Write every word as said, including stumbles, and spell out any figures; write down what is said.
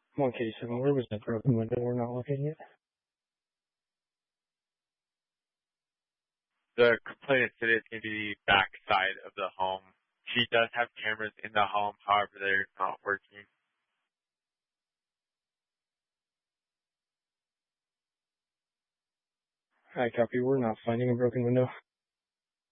one K seven, where was that broken window? We're not looking yet. The complainant said it's going to be the back side of the home. She does have cameras in the home, however, they're not working. I copy. We're not finding a broken window.